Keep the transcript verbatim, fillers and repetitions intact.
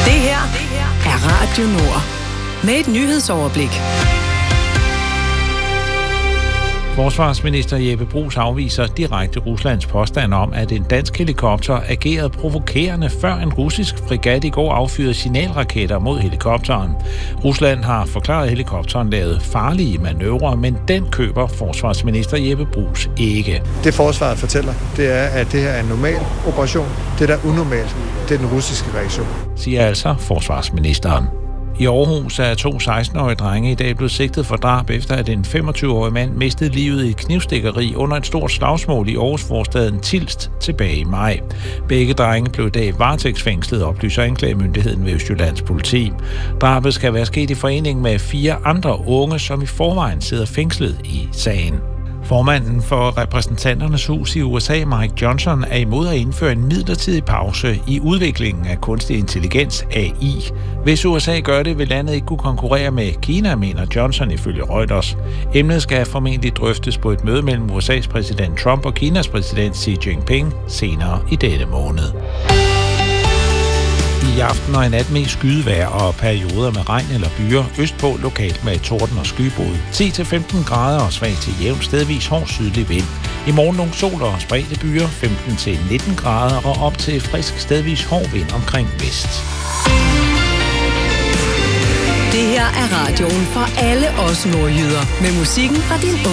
Det her er Radio Nord. Med et nyhedsoverblik. Forsvarsminister Jeppe Bruus afviser direkte Ruslands påstand om, at en dansk helikopter agerede provokerende, før en russisk fregat i går affyrede signalraketter mod helikopteren. Rusland har forklaret, at helikopteren lavede farlige manøvrer, men den køber forsvarsminister Jeppe Bruus ikke. Det forsvaret fortæller, det er, at det her er en normal operation. Det, der er unormalt, det er den russiske reaktion, siger altså forsvarsministeren. I Aarhus er to seksten-årige drenge i dag blevet sigtet for drab, efter at en femogtyve-årig mand mistede livet i et knivstikkeri under et stort slagsmål i Aarhus-forstaden Tilst tilbage i maj. Begge drenge blev i dag varetægtsfængslet, oplyser anklagemyndigheden ved Østjyllands politi. Drabet skal være sket i forening med fire andre unge, som i forvejen sidder fængslet i sagen. Formanden for repræsentanternes hus i U S A, Mike Johnson, er imod at indføre en midlertidig pause i udviklingen af kunstig intelligens A I. Hvis U S A gør det, vil landet ikke kunne konkurrere med Kina, mener Johnson ifølge Reuters. Emnet skal formentlig drøftes på et møde mellem U S A's præsident Trump og Kinas præsident Xi Jinping senere i denne måned. I aften og i nat med skydevejr og perioder med regn eller byer, østpå lokalt med torden og skybrud. ti til femten grader og svag til jævn, stedvis hård sydlig vind. I morgen nogle sol og spredte byer, femten til nitten grader og op til frisk stedvis hård vind omkring vest. Det her er radioen for alle os nordjyder. Med musikken fra din